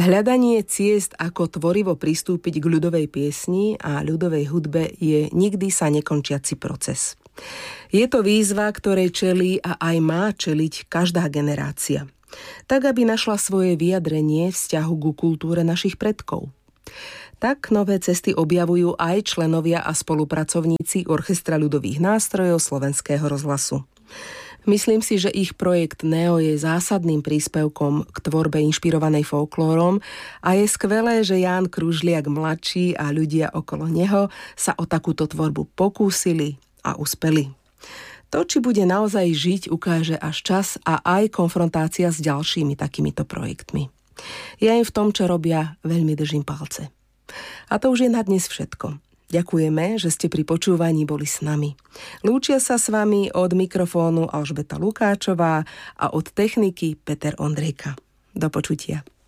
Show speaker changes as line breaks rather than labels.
Hľadanie ciest, ako tvorivo pristúpiť k ľudovej piesni a ľudovej hudbe, je nikdy sa nekončiaci proces. Je to výzva, ktorej čelí a aj má čeliť každá generácia, tak aby našla svoje vyjadrenie vzťahu ku kultúre našich predkov. Tak nové cesty objavujú aj členovia a spolupracovníci Orchestra ľudových nástrojov Slovenského rozhlasu. Myslím si, že ich projekt NEO je zásadným príspevkom k tvorbe inšpirovanej folklórom a je skvelé, že Ján Kružliak mladší a ľudia okolo neho sa o takúto tvorbu pokúsili a uspeli. To, či bude naozaj žiť, ukáže až čas a aj konfrontácia s ďalšími takýmito projektmi. Ja im v tom, čo robia, veľmi držím palce. A to už je na dnes všetko. Ďakujeme, že ste pri počúvaní boli s nami. Lúčia sa s vami od mikrofónu Alžbeta Lukáčová a od techniky Peter Ondrejka. Do počutia.